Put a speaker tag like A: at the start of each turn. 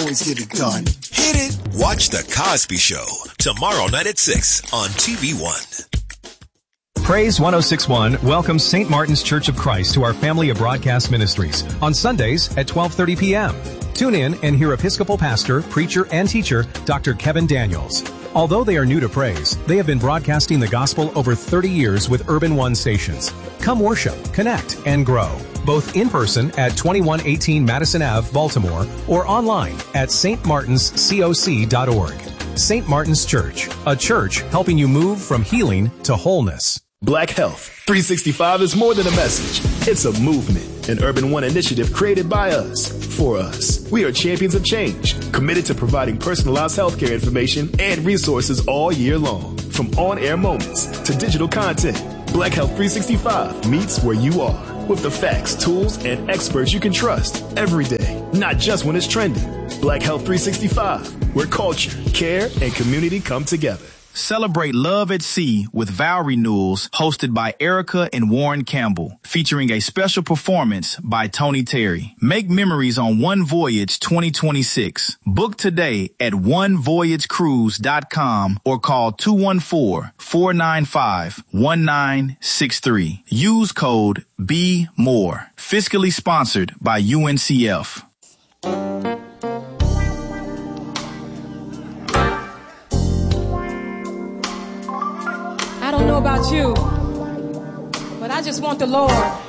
A: always get it done.
B: Hit it. Watch The Cosby Show tomorrow night at 6 on TV One.
C: Praise 106.1 welcomes St. Martin's Church of Christ to our family of broadcast ministries on Sundays at 12:30 p.m. Tune in and hear Episcopal pastor, preacher, and teacher Dr. Kevin Daniels. Although they are new to Praise, they have been broadcasting the gospel over 30 years with Urban One stations. Come worship, connect, and grow, both in person at 2118 Madison Ave, Baltimore, or online at stmartinscoc.org. St. Martin's Church, a church helping you move from healing to wholeness.
D: Black Health 365 is more than a message. It's a movement, an Urban One initiative created by us, for us. We are champions of change, committed to providing personalized healthcare information and resources all year long. From on-air moments to digital content, Black Health 365 meets where you are with the facts, tools, and experts you can trust every day, not just when it's trending. Black Health 365, where culture, care, and community come together.
E: Celebrate Love at Sea with vow renewals, hosted by Erica and Warren Campbell, featuring a special performance by Tony Terry. Make memories on One Voyage 2026. Book today at onevoyagecruise.com or call 214-495-1963. Use code BEMORE. Fiscally sponsored by UNCF.
F: I don't know about you, but I just want the Lord